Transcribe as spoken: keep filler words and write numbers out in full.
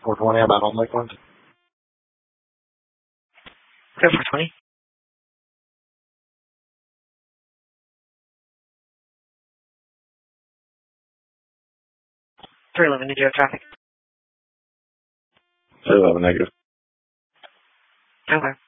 four twenty about on Lakeland. Go four twenty. three eleven, did you have traffic? three eleven, negative. Okay.